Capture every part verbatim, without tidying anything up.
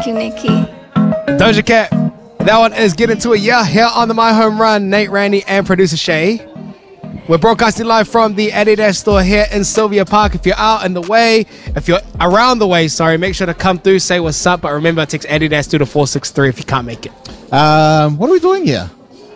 Thank you, Nikki. Doja Cat. That one is Get Into It. Yeah, here on the My Home Run, Nate, Randy, and producer Shay. We're broadcasting live from the Adidas store here in Sylvia Park. If you're out in the way, if you're around the way, sorry, make sure to come through, say what's up. But remember, text Adidas to the four six three if you can't make it. Um, what are we doing here?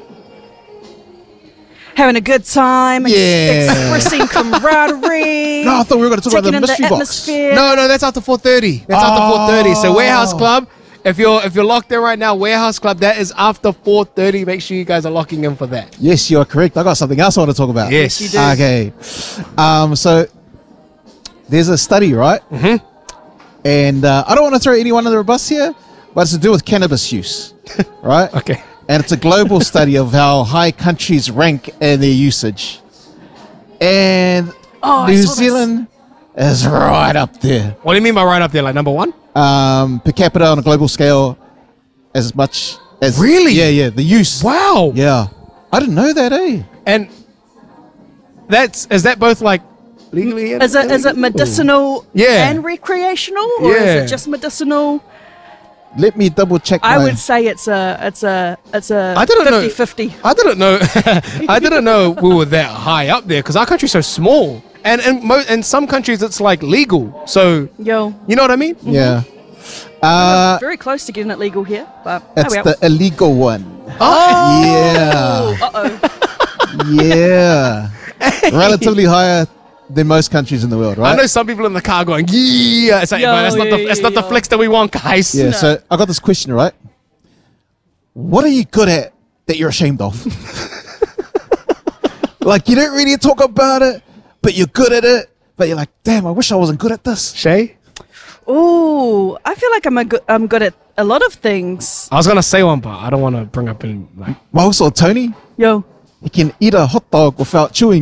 Having a good time, Yeah. expressing camaraderie. No, I thought we were going to talk about taking the in mystery the box. atmosphere. No, no, that's after four thirty. That's Oh. after four thirty. So Warehouse Club, if you're if you're locked in right now, Warehouse Club, that is after four thirty. Make sure you guys are locking in for that. Yes, you are correct. I got something else I want to talk about. Yes. you do. Okay. Um, so there's a study, right? Mm-hmm. And uh, I don't want to throw anyone under the bus here, but it's to do with cannabis use, right? Okay. And it's a global study of how high countries rank in their usage. And Oh, I New saw this. Zealand is right up there. What do you mean by right up there? Like number one? Um, per capita on a global scale, as much as... Really? Yeah, yeah. The use. Wow. Yeah. I didn't know that, eh? And that's is that both like legally? and Is it is it illegally? medicinal Yeah. and recreational, or is Yeah. it just medicinal? Let me double check I my... would say it's a it's a it's a I didn't know- fifty-fifty. I didn't know. I didn't know we were that high up there because our country's so small, and and mo- in some countries it's like legal. So Yo, you know what I mean? Yeah. Uh, very close to getting it legal here, but it's oh, well. the illegal one. Oh, Yeah. Uh oh. Yeah. Relatively higher than most countries in the world, I right? know some people in the car going, yeah. It's like, Yo, but that's not the yeah, it's yeah, not the yeah. flex that we want, guys. Yeah, No. so I got this question, right? What are you good at that you're ashamed of? Like, you don't really talk about it, but you're good at it. But you're like, damn, I wish I wasn't good at this. Shay, Ooh, I feel like I'm a good I'm good at a lot of things. I was gonna say one, but I don't want to bring up any like. My also Tony, Yo, he can eat a hot dog without chewing.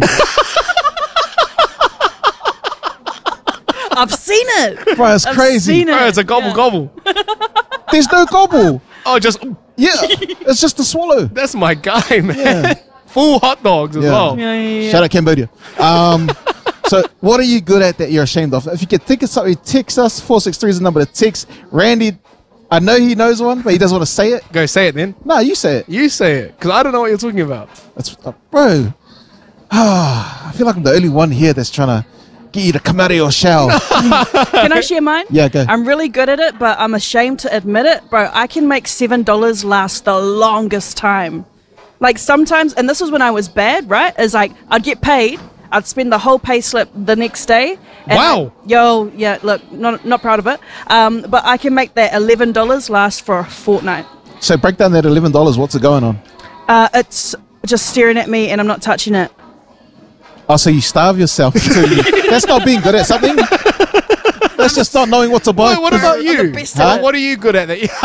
I've seen it. Bro, it's I've crazy. seen it. Oh, it's a gobble Yeah. gobble. There's no gobble. Oh, just Yeah, it's just a swallow. that's my guy, man. Yeah. Full hot dogs as Yeah. well. Yeah, yeah, yeah. Shout out Cambodia. Um, so what are you good at that you're ashamed of? If you can think of something, text us. four six three is the number to text. Randy, I know he knows one, but he doesn't want to say it. Go say it then. No, you say it. You say it, because I don't know what you're talking about. That's, uh, bro, ah, I feel like I'm the only one here that's trying to get you to come out of your shell. Can I share mine? Yeah, go. I'm really good at it, but I'm ashamed to admit it. Bro, I can make seven dollars last the longest time. Like sometimes, and this was when I was bad, right? Is like, I'd get paid, I'd spend the whole pay slip the next day. and Wow. I- yo, yeah, look, not, not proud of it. Um, but I can make that eleven dollars last for a fortnight. So break down that eleven dollars. What's it going on? Uh, it's just staring at me and I'm not touching it. Oh, so you starve yourself. So you- that's not being good at something. That's just not knowing what to buy. Wait, what about I'm you? the best at Huh? it. What are you good at? That you-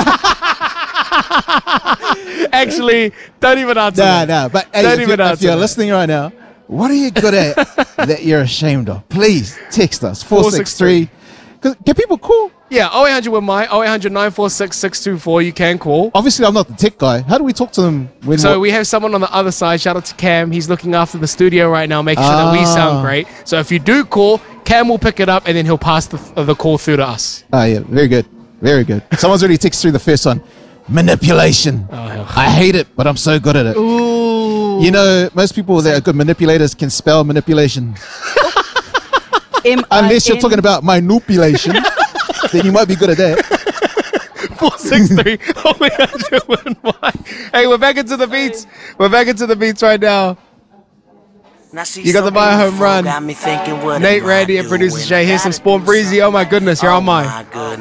Actually, don't even answer. Nah, that. nah. But hey, Don't if, even you're, if answer you're that. listening right now, what are you good at that you're ashamed of? Please text us four six three. Because get people call. Yeah, oh eight hundred with my oh eight hundred nine four six six two four. You can call. Obviously, I'm not the tech guy. How do we talk to them? When So what- we have someone on the other side. Shout out to Cam. He's looking after the studio right now, making sure that we Ah. sound great. So if you do call, Cam will pick it up and then he'll pass the, the call through to us. Oh, yeah. Very good. Very good. Someone's already texted through the first one. Manipulation. hell. I hate it, but I'm so good at it. Ooh. You know, most people that are good manipulators can spell manipulation. M I N Unless you're talking about manipulation, then you might be good at that. four six three oh eight hundred with my. Hey, we're back into the beats. We're back into the beats right now. You got the buy home run. Nate, Randy, and producer Jay. Here's some Spawn Breezy. Oh my goodness, you're on mine.